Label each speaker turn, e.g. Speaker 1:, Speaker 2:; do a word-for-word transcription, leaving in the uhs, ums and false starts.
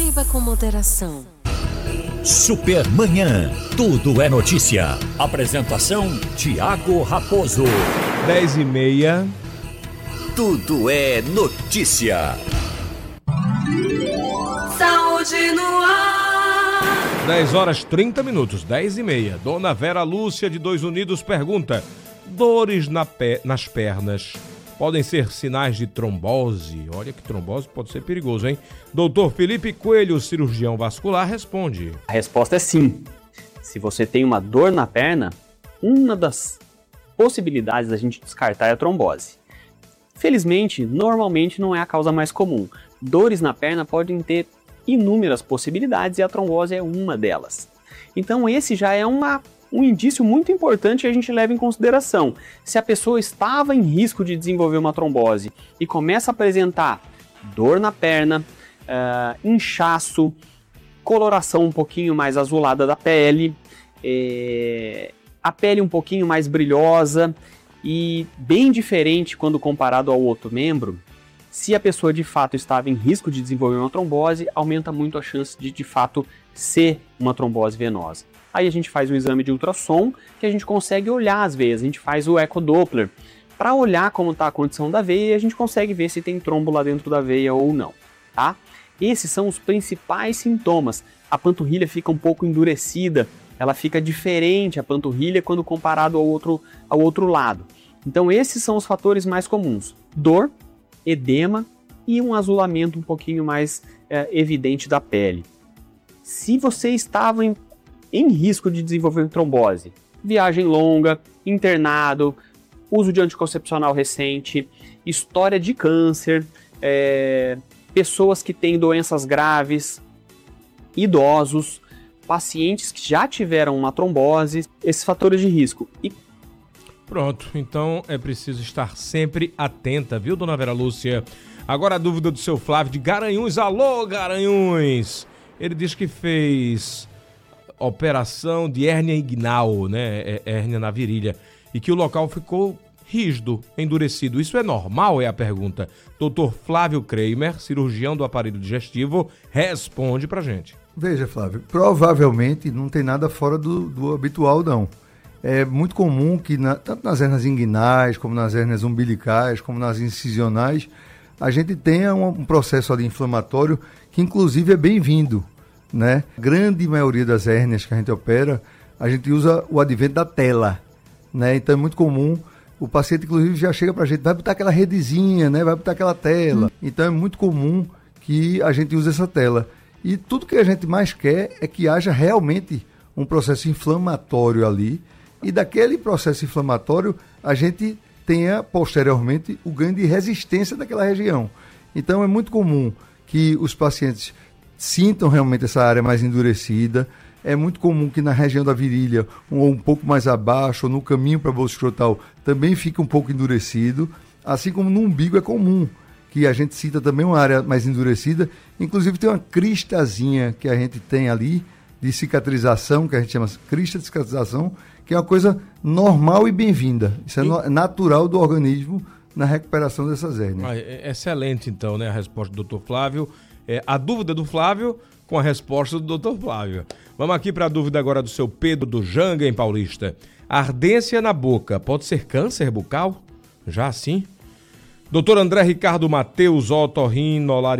Speaker 1: Beba com moderação.
Speaker 2: Supermanhã, tudo é notícia. Apresentação, Tiago Raposo.
Speaker 3: Dez e meia.
Speaker 2: Tudo é notícia.
Speaker 1: Saúde no ar.
Speaker 3: Dez horas trinta minutos, dez e meia. Dona Vera Lúcia de Dois Unidos pergunta: dores na pe- nas pernas podem ser sinais de trombose? Olha que trombose pode ser perigoso, hein? Doutor Felipe Coelho, cirurgião vascular, responde.
Speaker 4: A resposta é sim. Se você tem uma dor na perna, uma das possibilidades da gente descartar é a trombose. Felizmente, normalmente não é a causa mais comum. Dores na perna podem ter inúmeras possibilidades e a trombose é uma delas. Então esse já é uma, um indício muito importante que a gente leva em consideração. Se a pessoa estava em risco de desenvolver uma trombose e começa a apresentar dor na perna, uh, inchaço, coloração um pouquinho mais azulada da pele, é, a pele um pouquinho mais brilhosa e bem diferente quando comparado ao outro membro, se a pessoa de fato estava em risco de desenvolver uma trombose, aumenta muito a chance de de fato ser uma trombose venosa. Aí a gente faz um exame de ultrassom que a gente consegue olhar as veias, a gente faz o ecodoppler para olhar como está a condição da veia e a gente consegue ver se tem trombo lá dentro da veia ou não, tá? Esses são os principais sintomas. A panturrilha fica um pouco endurecida, ela fica diferente a panturrilha quando comparado ao outro, ao outro lado. Então esses são os fatores mais comuns: dor, edema e um azulamento um pouquinho mais é, evidente da pele. Se você estava em, em risco de desenvolver trombose, viagem longa, internado, uso de anticoncepcional recente, história de câncer, é, pessoas que têm doenças graves, idosos, pacientes que já tiveram uma trombose, esses fatores de risco. E
Speaker 3: Pronto, então é preciso estar sempre atenta, viu, dona Vera Lúcia? Agora a dúvida do seu Flávio de Garanhuns. Alô, Garanhuns! Ele diz que fez operação de hérnia inguinal, né, hérnia na virilha, e que o local ficou rígido, endurecido. Isso é normal, é a pergunta. doutor Flávio Kramer, cirurgião do aparelho digestivo, responde pra gente.
Speaker 5: Veja, Flávio, provavelmente não tem nada fora do, do habitual, não. É muito comum que, na, tanto nas hérnias inguinais, como nas hérnias umbilicais, como nas incisionais, a gente tenha um, um processo ali inflamatório que, inclusive, é bem-vindo, né? A grande maioria das hérnias que a gente opera, a gente usa o advento da tela, né? Então é muito comum, o paciente, inclusive, já chega pra gente, vai botar aquela redezinha, né? Vai botar aquela tela. Hum. Então é muito comum que a gente use essa tela. E tudo que a gente mais quer é que haja realmente um processo inflamatório ali, e daquele processo inflamatório a gente tenha posteriormente o ganho de resistência daquela região. Então é muito comum que os pacientes sintam realmente essa área mais endurecida, é muito comum que na região da virilha, ou um pouco mais abaixo, ou no caminho para a bolsa escrotal, também fique um pouco endurecido, assim como no umbigo é comum que a gente sinta também uma área mais endurecida, inclusive tem uma cristazinha que a gente tem ali, de cicatrização, que a gente chama crista de cicatrização, que é uma coisa normal e bem-vinda. Isso é no, natural do organismo na recuperação dessas hérnias.
Speaker 3: Ah, é excelente, então, né, a resposta do doutor Flávio. É, a dúvida do Flávio com a resposta do doutor Flávio. Vamos aqui para a dúvida agora do seu Pedro do Janga, em Paulista. Ardência na boca pode ser câncer bucal? Já assim? doutor André Ricardo Mateus, otorrinolaringologista,